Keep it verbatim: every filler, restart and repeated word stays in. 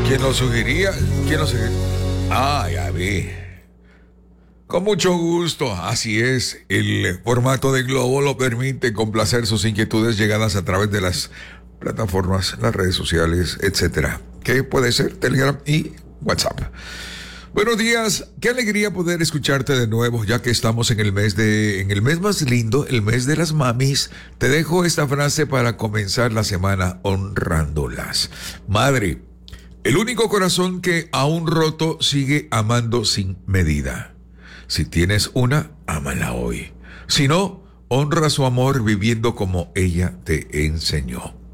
¿Quién lo sugiriría? ¿Quién lo sugiriría? Ah, ya vi. Con mucho gusto, así es. El formato de Globo lo permite complacer sus inquietudes llegadas a través de las plataformas, las redes sociales, etcétera. Que puede ser Telegram y WhatsApp. Buenos días, qué alegría poder escucharte de nuevo, ya que estamos en el mes de, en el mes más lindo, el mes de las mamis. Te dejo esta frase para comenzar la semana honrándolas. Madre, el único corazón que aún roto sigue amando sin medida. Si tienes una, ámala hoy. Si no, honra su amor viviendo como ella te enseñó.